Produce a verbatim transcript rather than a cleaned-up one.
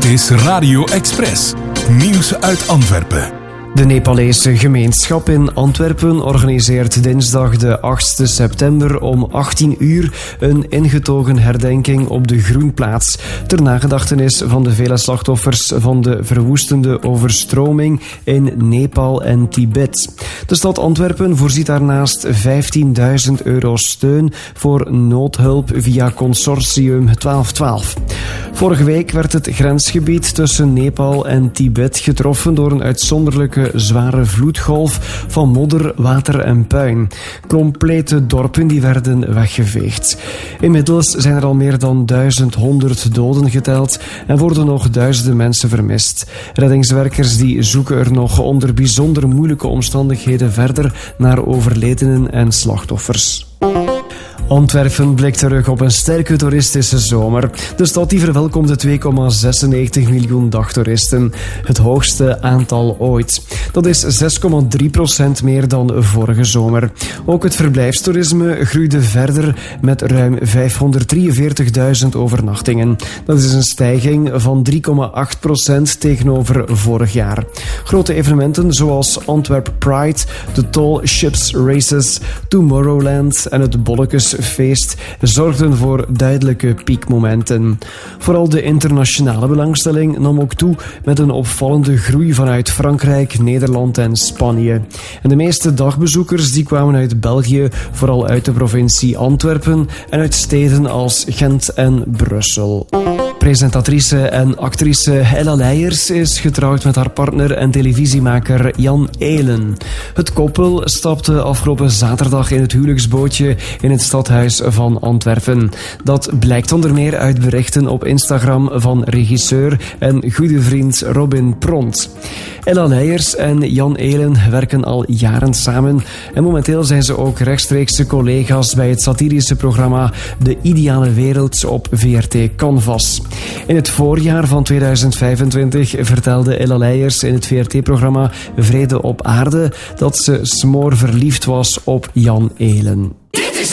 is Radio Express. Nieuws uit Antwerpen. De Nepalese gemeenschap in Antwerpen organiseert dinsdag de achtste september om achttien uur een ingetogen herdenking op de Groenplaats ter nagedachtenis van de vele slachtoffers van de verwoestende overstroming in Nepal en Tibet. De stad Antwerpen voorziet daarnaast vijftienduizend euro steun voor noodhulp via consortium twaalf twaalf. Vorige week werd het grensgebied tussen Nepal en Tibet getroffen door een uitzonderlijke zware vloedgolf van modder, water en puin. Complete dorpen die werden weggeveegd. Inmiddels zijn er al meer dan duizend honderd doden geteld en worden nog duizenden mensen vermist. Reddingswerkers die zoeken er nog onder bijzonder moeilijke omstandigheden verder naar overledenen en slachtoffers. Antwerpen blikt terug op een sterke toeristische zomer. De stad die verwelkomde twee komma zesennegentig miljoen dagtoeristen. Het hoogste aantal ooit. Dat is zes komma drie procent meer dan vorige zomer. Ook het verblijfstoerisme groeide verder met ruim vijfhonderddrieënveertigduizend overnachtingen. Dat is een stijging van drie komma acht procent tegenover vorig jaar. Grote evenementen zoals Antwerp Pride, de Tall Ships Races, Tomorrowland en het Bollekes feest zorgden voor duidelijke piekmomenten. Vooral de internationale belangstelling nam ook toe met een opvallende groei vanuit Frankrijk, Nederland en Spanje. En de meeste dagbezoekers die kwamen uit België, vooral uit de provincie Antwerpen en uit steden als Gent en Brussel. Presentatrice en actrice Ella Leijers is getrouwd met haar partner en televisiemaker Jan Elen. Het koppel stapte afgelopen zaterdag in het huwelijksbootje in het stadhuis van Antwerpen. Dat blijkt onder meer uit berichten op Instagram van regisseur en goede vriend Robin Pront. Ella Leijers en Jan Elen werken al jaren samen en momenteel zijn ze ook rechtstreekse collega's bij het satirische programma De Ideale Wereld op V R T Canvas. In het voorjaar van tweeduizend vijfentwintig vertelde Ella Leijers in het V R T-programma Vrede op Aarde dat ze smoorverliefd was op Jan Elen. Dit is